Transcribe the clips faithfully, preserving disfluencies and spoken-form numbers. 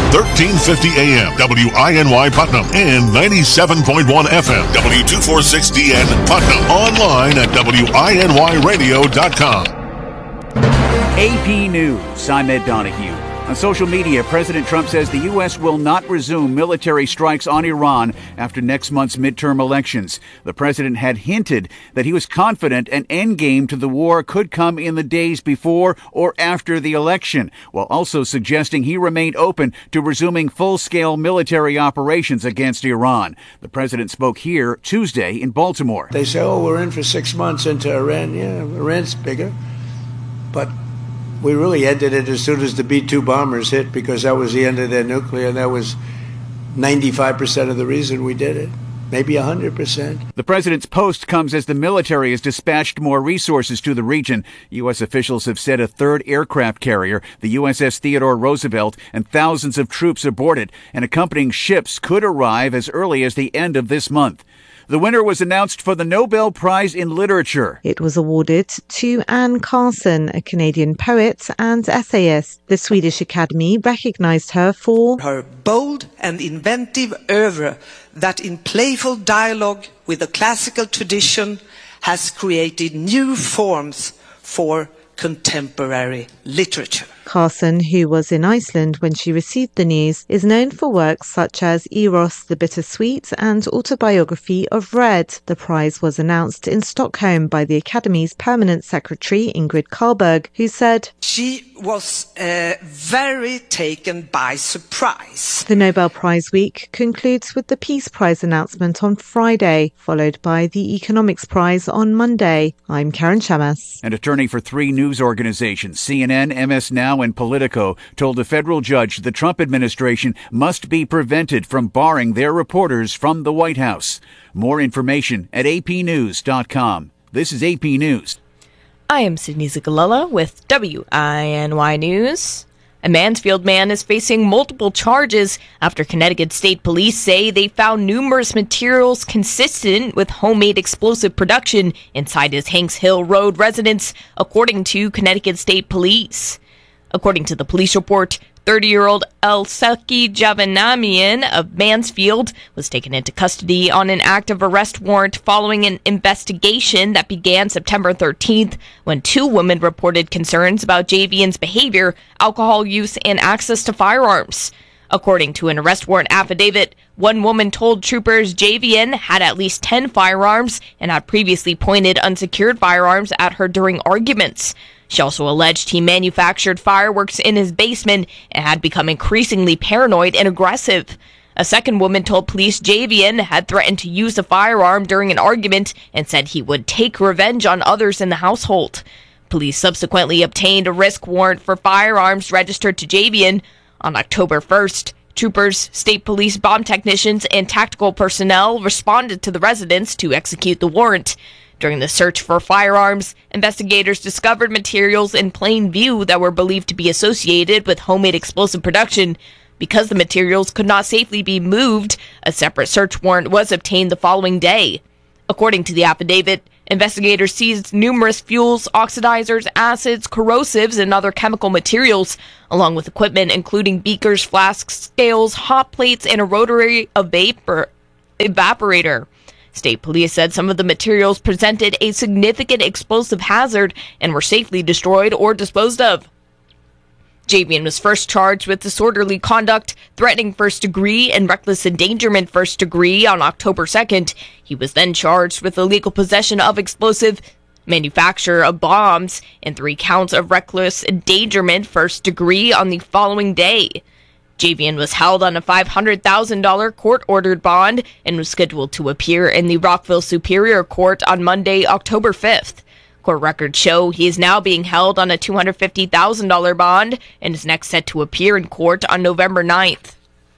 thirteen fifty A M, W I N Y Putnam, and ninety-seven point one F M, W two forty-six D N Putnam. Online at W I N Y radio dot com. A P News, I'm Ed Donahue. On social media, President Trump says the U S will not resume military strikes on Iran after next month's midterm elections. The president had hinted that he was confident an endgame to the war could come in the days before or after the election, while also suggesting he remained open to resuming full-scale military operations against Iran. The president spoke here Tuesday in Baltimore. They say, oh, we're in for six months into Iran. Yeah, Iran's bigger. But we really ended it as soon as the B two bombers hit, because that was the end of their nuclear, and that was ninety-five percent of the reason we did it. Maybe one hundred percent. The president's post comes as the military has dispatched more resources to the region. U S officials have said a third aircraft carrier, the U S S Theodore Roosevelt, and thousands of troops aboard it and accompanying ships could arrive as early as the end of this month. The winner was announced for the Nobel Prize in Literature. It was awarded to Anne Carson, a Canadian poet and essayist. The Swedish Academy recognized her for her bold and inventive oeuvre that in playful dialogue with the classical tradition has created new forms for contemporary literature. Carson, who was in Iceland when she received the news, is known for works such as Eros the Bittersweet and Autobiography of Red. The prize was announced in Stockholm by the Academy's permanent secretary, Ingrid Carlberg, who said, "She was uh, very taken by surprise." The Nobel Prize week concludes with the Peace Prize announcement on Friday, followed by the Economics Prize on Monday. I'm Karen Shamas. An attorney for three news organizations, C N N, M S Now, and Politico, told a federal judge the Trump administration must be prevented from barring their reporters from the White House. More information at A P news dot com. This is A P News. I am Sydney Zigalella with W I N Y News. A Mansfield man is facing multiple charges after Connecticut State Police say they found numerous materials consistent with homemade explosive production inside his Hanks Hill Road residence, according to Connecticut State Police. According to the police report, thirty-year-old Elseki Javanamian of Mansfield was taken into custody on an active arrest warrant following an investigation that began September thirteenth when two women reported concerns about Javian's behavior, alcohol use, and access to firearms. According to an arrest warrant affidavit, one woman told troopers Javian had at least ten firearms and had previously pointed unsecured firearms at her during arguments. She also alleged he manufactured fireworks in his basement and had become increasingly paranoid and aggressive. A second woman told police Javian had threatened to use a firearm during an argument and said he would take revenge on others in the household. Police subsequently obtained a risk warrant for firearms registered to Javian. On October first, troopers, state police bomb technicians, and tactical personnel responded to the residence to execute the warrant. During the search for firearms, investigators discovered materials in plain view that were believed to be associated with homemade explosive production. Because the materials could not safely be moved, a separate search warrant was obtained the following day. According to the affidavit, investigators seized numerous fuels, oxidizers, acids, corrosives, and other chemical materials, along with equipment including beakers, flasks, scales, hot plates, and a rotary vapor evaporator. State police said some of the materials presented a significant explosive hazard and were safely destroyed or disposed of. Javian was first charged with disorderly conduct, threatening first degree, and reckless endangerment first degree on October second. He was then charged with illegal possession of explosive, manufacture of bombs, and three counts of reckless endangerment first degree on the following day. Javian was held on a five hundred thousand dollars court-ordered bond and was scheduled to appear in the Rockville Superior Court on Monday, October fifth. Court records show he is now being held on a two hundred fifty thousand dollars bond and is next set to appear in court on November ninth.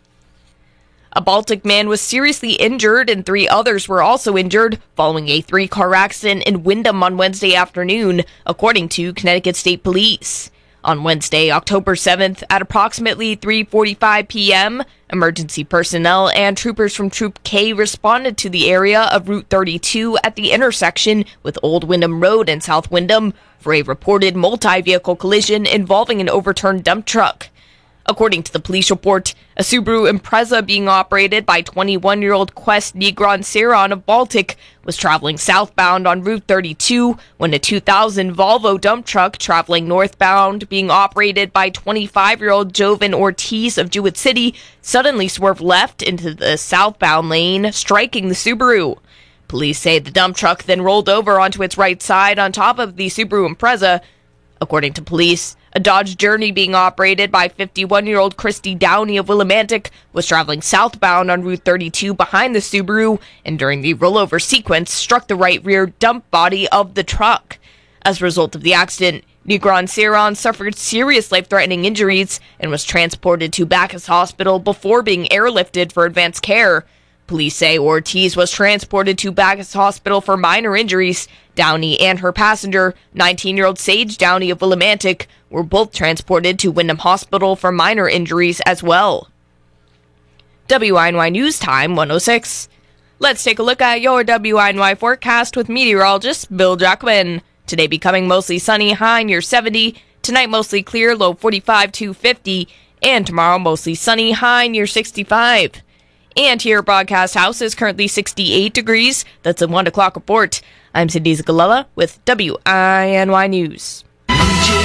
A Baltic man was seriously injured and three others were also injured following a three-car accident in Windham on Wednesday afternoon, according to Connecticut State Police. On Wednesday, October seventh, at approximately three forty-five p.m., emergency personnel and troopers from Troop K responded to the area of Route thirty-two at the intersection with Old Windham Road and South Windham for a reported multi-vehicle collision involving an overturned dump truck. According to the police report, a Subaru Impreza being operated by twenty-one-year-old Quest Negron Seron of Baltic was traveling southbound on Route thirty-two when a two thousand Volvo dump truck traveling northbound being operated by twenty-five-year-old Jovan Ortiz of Jewett City suddenly swerved left into the southbound lane, striking the Subaru. Police say the dump truck then rolled over onto its right side on top of the Subaru Impreza. According to police, a Dodge Journey being operated by fifty-one-year-old Christy Downey of Willimantic was traveling southbound on Route thirty-two behind the Subaru and during the rollover sequence struck the right rear dump body of the truck. As a result of the accident, Negron Seron suffered serious life-threatening injuries and was transported to Bacchus Hospital before being airlifted for advanced care. Police say Ortiz was transported to Bacchus Hospital for minor injuries. Downey and her passenger, nineteen-year-old Sage Downey of Willimantic, were both transported to Wyndham Hospital for minor injuries as well. W I N Y News Time, one oh six. Let's take a look at your W I N Y forecast with meteorologist Bill Jacobin. Today becoming mostly sunny, high near seventy. Tonight mostly clear, low forty-five to fifty. And tomorrow mostly sunny, high near sixty-five. And here at Broadcast House is currently sixty-eight degrees. That's a one o'clock report. I'm Cindy Zagalella with W I N Y News.